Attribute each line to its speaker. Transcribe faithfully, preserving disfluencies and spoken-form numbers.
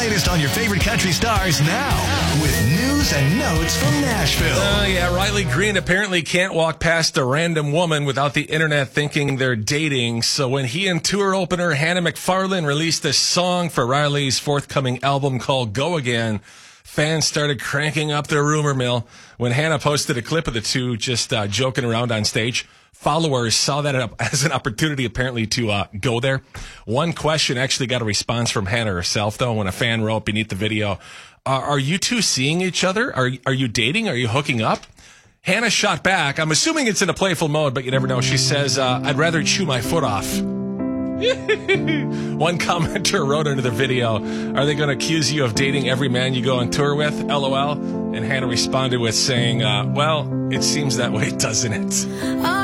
Speaker 1: latest on your favorite country stars now with news and notes from Nashville.
Speaker 2: Oh, yeah. Riley Green apparently can't walk past a random woman without the internet thinking they're dating. So when he and tour opener Hannah McFarlane released a song for Riley's forthcoming album called Go Again, fans started cranking up their rumor mill. When Hannah posted a clip of the two just uh, joking around on stage, followers saw that as an opportunity, apparently, to uh, go there. One question actually got a response from Hannah herself, though, when a fan wrote beneath the video, uh, are you two seeing each other? Are, are you dating? Are you hooking up? Hannah shot back. I'm assuming it's in a playful mode, but you never know. She says, uh, I'd rather chew my foot off. One commenter wrote under the video, are they going to accuse you of dating every man you go on tour with? LOL. And Hannah responded with saying, uh, well, it seems that way, doesn't it?